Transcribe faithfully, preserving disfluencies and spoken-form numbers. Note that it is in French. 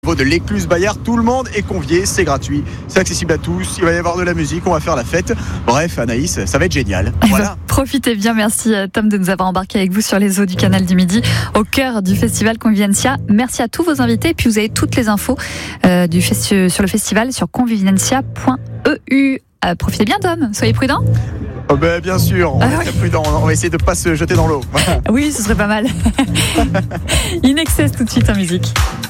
propos de l'Écluse Bayard. Tout le monde est convié, c'est gratuit, c'est accessible à tous. Il va y avoir de la musique, on va faire la fête. Bref, Anaïs, ça va être génial. Voilà. Profitez bien, merci Tom de nous avoir embarqué avec vous sur les eaux du canal du Midi, au cœur du festival Convivencia. Merci à tous vos invités, puis vous avez toutes les infos euh, du festi- sur le festival sur convivencia point e u. Euh, profitez bien, Tom, soyez prudents. Oh ben, bien sûr, on Ah est oui. très prudent, on va essayer de ne pas se jeter dans l'eau. Oui, ce serait pas mal. In Excess tout de suite en musique.